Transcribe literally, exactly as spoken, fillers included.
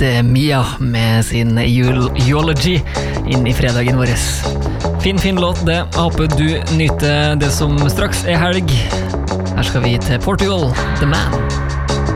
Mia med sin Eulogy inn i fredagen vår. Fin, fin låt det. Jeg håper du nyter det som straks er helg. Her skal vi til Portugal, The Man.